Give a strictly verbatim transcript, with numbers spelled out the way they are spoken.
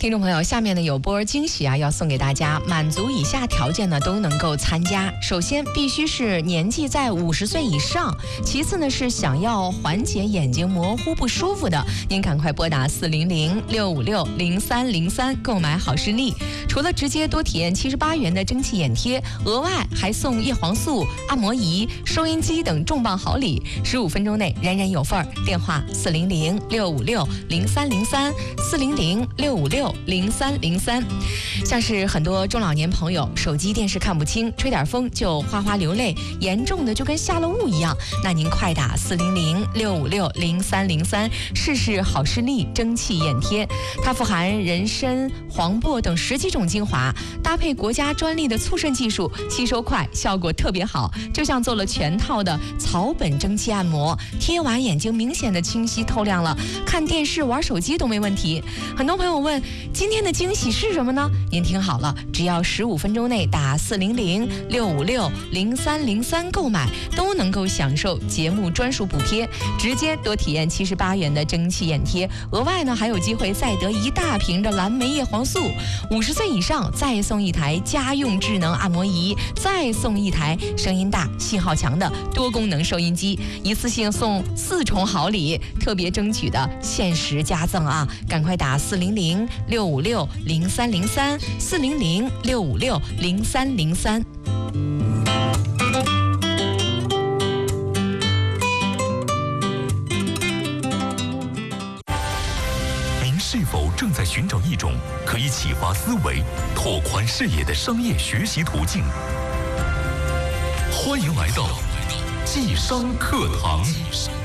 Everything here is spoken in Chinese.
听众朋友，下面呢有波惊喜啊，要送给大家，满足以下条件呢都能够参加。首先必须是年纪在五十岁以上，其次呢是想要缓解眼睛模糊不舒服的，您赶快拨打四零零六五六零三零三购买好视力。除了直接多体验七十八元的蒸汽眼贴，额外还送叶黄素、按摩仪、收音机等重磅好礼，十五分钟内人人有份儿。电话四零零六五六零三零三四零零六五六零三零三。像是很多中老年朋友，手机电视看不清，吹点风就哗哗流泪，严重的就跟下了雾一样，那您快打四零零六五六零三零三试试好视力蒸汽眼贴。它富含人参、黄柏等十几种精华，搭配国家专利的促渗技术，吸收快，效果特别好，就像做了全套的草本蒸汽按摩，贴完眼睛明显的清晰透亮了，看电视玩手机都没问题。很多朋友问今天的惊喜是什么呢？您听好了，只要十五分钟内打四零零六五六零三零三购买，都能够享受节目专属补贴，直接多体验七十八元的蒸汽眼贴，额外呢还有机会再得一大瓶的蓝莓叶黄素，五十岁以上再送一台家用智能按摩仪，再送一台声音大、信号强的多功能收音机，一次性送四重好礼，特别争取的限时加赠啊！赶快打四零零六五六零三零三四零零六五六零三零三。 您是否正在寻找一种可以启发思维、拓宽视野的商业学习途径？欢迎来到技商课堂。